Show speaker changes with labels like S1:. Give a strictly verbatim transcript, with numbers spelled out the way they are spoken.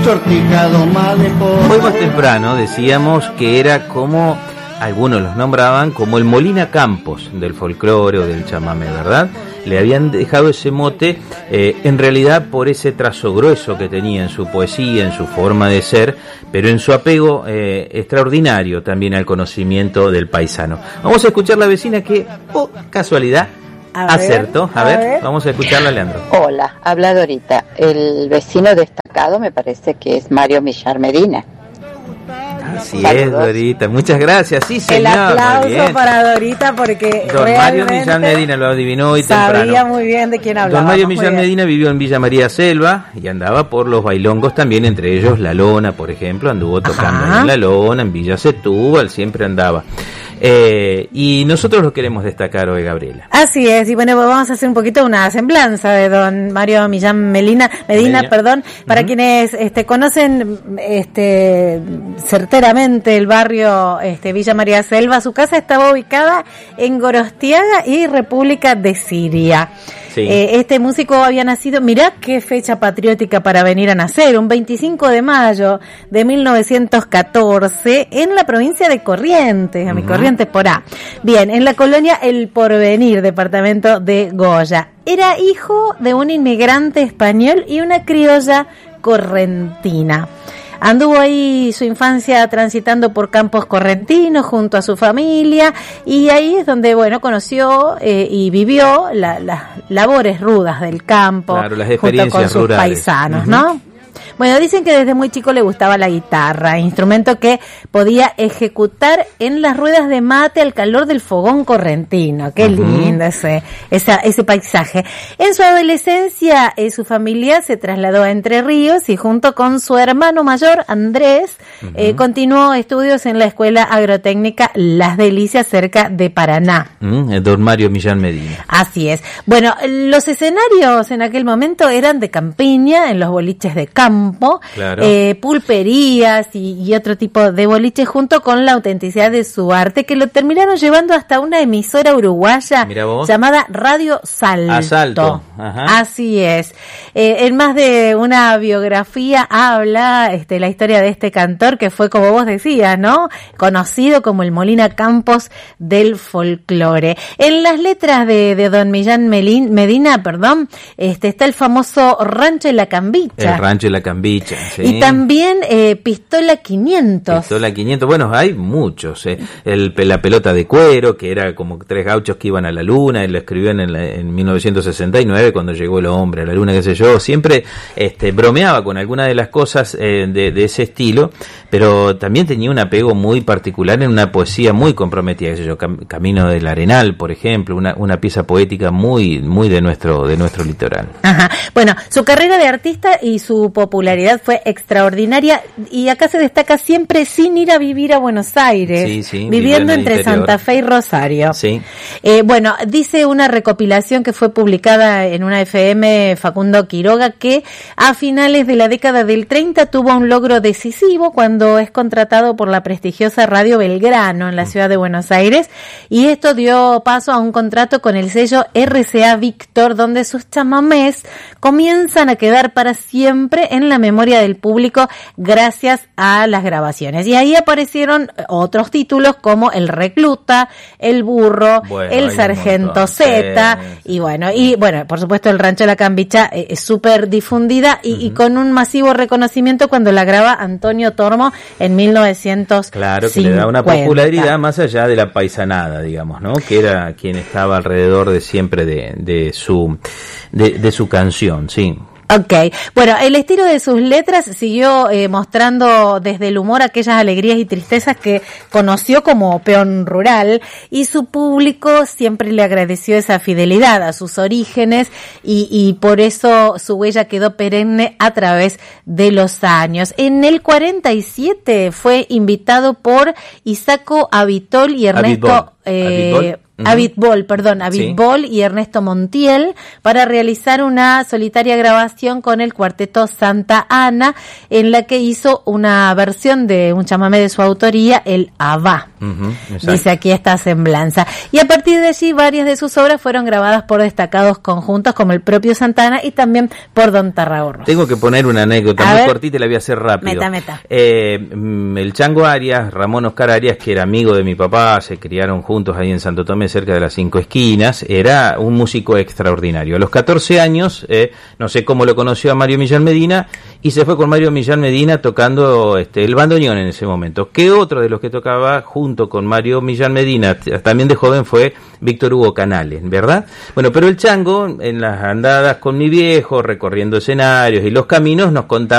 S1: Hoy más temprano decíamos que era como, algunos los nombraban como el Molina Campos del folclore o del chamamé, ¿verdad? Le habían dejado ese mote, eh, en realidad por ese trazo grueso que tenía en su poesía, en su forma de ser, pero en su apego eh, extraordinario también al conocimiento del paisano. Vamos a escuchar la vecina que, oh, casualidad, A acertó. Ver, a, a ver, ver, vamos a escucharla, Leandro.
S2: Hola, habla Dorita. El vecino destacado me parece que es Mario Millar Medina.
S1: Así Saludos. Es, Dorita. Muchas gracias. Sí, señor.
S3: El aplauso para Dorita porque
S1: Don Mario Millar Medina lo adivinó hoy
S3: sabía
S1: temprano.
S3: Sabía muy bien de quién hablaba.
S1: Don Mario Millar Medina vivió en Villa María Selva y andaba por los bailongos también, entre ellos La Lona, por ejemplo. Anduvo tocando Ajá. en La Lona, en Villa Setúbal, siempre andaba. Eh, y nosotros lo queremos destacar hoy, Gabriela.
S3: Así es, y bueno, vamos a hacer un poquito una semblanza de don Mario Millán Melina, Medina, Medina. perdón, para uh-huh. quienes este, conocen este, certeramente el barrio este, Villa María Selva. Su casa estaba ubicada en Gorostiaga y República de Siria. Sí. Eh, este músico había nacido, mirá qué fecha patriótica para venir a nacer, un veinticinco de mayo de mil novecientos catorce en la provincia de Corrientes, a uh-huh. mi Corrientes por A. Bien, en la colonia El Porvenir, departamento de Goya. Era hijo de un inmigrante español y una criolla correntina. Anduvo ahí su infancia transitando por campos correntinos junto a su familia y ahí es donde, bueno, conoció eh, y vivió la, las labores rudas del campo,
S1: claro, las experiencias
S3: junto con sus
S1: rurales.
S3: paisanos,
S1: Uh-huh.
S3: ¿no? Bueno, dicen que desde muy chico le gustaba la guitarra, instrumento que podía ejecutar en las ruedas de mate al calor del fogón correntino. Qué uh-huh. lindo ese, esa, ese paisaje. En su adolescencia, eh, su familia se trasladó a Entre Ríos y junto con su hermano mayor, Andrés, uh-huh. eh, continuó estudios en la Escuela Agrotécnica Las Delicias, cerca de Paraná.
S1: Uh-huh. Don Mario Millán Medina.
S3: Así es. Bueno, los escenarios en aquel momento eran de campiña, en los boliches de campo, claro. eh, pulperías y, y otro tipo de boliches, junto con la autenticidad de su arte, que lo terminaron llevando hasta una emisora uruguaya llamada Radio Salto.
S1: Asalto. Ajá.
S3: Así es. Eh, en más de una biografía habla este, la historia de este cantor que fue, como vos decías, ¿no? Conocido como el Molina Campos del folclore. En las letras de, de don Millán Melín, Medina, perdón, este, está el famoso Rancho de la Cambicha.
S1: El Rancho de la Cambicha, sí.
S3: Y también eh, Pistola quinientos.
S1: Pistola quinientos, bueno, hay muchos. Eh. El, la pelota de cuero, que era como tres gauchos que iban a la luna, él lo escribió en, el, en mil novecientos sesenta y nueve, cuando llegó el hombre a la luna, qué sé yo. Siempre este, bromeaba con alguna de las cosas eh, de, de ese estilo, pero también tenía un apego muy particular en una poesía muy comprometida, qué sé yo, Cam, Camino del Arenal, por ejemplo, una, una pieza poética muy, muy de nuestro, de nuestro litoral.
S3: Ajá. Bueno, su carrera de artista y su popularidad fue extraordinaria, y acá se destaca siempre sin ir a vivir a Buenos Aires,
S1: sí, sí,
S3: viviendo entre interior. Santa Fe y Rosario.
S1: Sí.
S3: Eh, bueno, dice una recopilación que fue publicada en una F M, Facundo Quiroga, que a finales de la década del treinta tuvo un logro decisivo cuando es contratado por la prestigiosa Radio Belgrano en la ciudad de Buenos Aires, y esto dio paso a un contrato con el sello R C A Víctor, donde sus chamamés comienzan a quedar para siempre en la memoria del público gracias a las grabaciones. Y ahí aparecieron otros títulos como El Recluta, El Burro, bueno, El Sargento Z, sí. y bueno, y bueno, por supuesto El Rancho de la Cambicha eh, es súper difundida y, uh-huh. y con un masivo reconocimiento cuando la graba Antonio Tormo en mil novecientos cincuenta.
S1: Claro, que le da una popularidad más allá de la paisanada, digamos, ¿no? Que era quien estaba alrededor de siempre de, de su de, de su canción, sí.
S3: Ok, bueno, el estilo de sus letras siguió eh, mostrando desde el humor aquellas alegrías y tristezas que conoció como peón rural, y su público siempre le agradeció esa fidelidad a sus orígenes, y, y por eso su huella quedó perenne a través de los años. En el cuarenta y siete fue invitado por Isaco Abitbol y Ernesto...
S1: Abitbol.
S3: Eh,
S1: Abitbol.
S3: uh-huh. Abitbol, perdón, Abitbol sí. y Ernesto Montiel para realizar una solitaria grabación con el cuarteto Santa Ana, en la que hizo una versión de un chamamé de su autoría, el Abá. Uh-huh, dice aquí esta semblanza. Y a partir de allí varias de sus obras fueron grabadas por destacados conjuntos como el propio Santana y también por Don Tarragorros.
S1: Tengo que poner una anécdota a muy ver, cortita y la voy a hacer rápido.
S3: Meta, meta.
S1: Eh, el Chango Arias, Ramón Oscar Arias, que era amigo de mi papá, se criaron juntos ahí en Santo Tomé, cerca de las Cinco Esquinas, era un músico extraordinario. A los catorce años, eh, no sé cómo lo conoció a Mario Millán Medina, y se fue con Mario Millán Medina tocando este, el bandoneón en ese momento. Que otro de los que tocaba junto con Mario Millán Medina, también de joven, fue Víctor Hugo Canales, ¿verdad? Bueno, pero el Chango, en las andadas con mi viejo, recorriendo escenarios y los caminos, nos contaba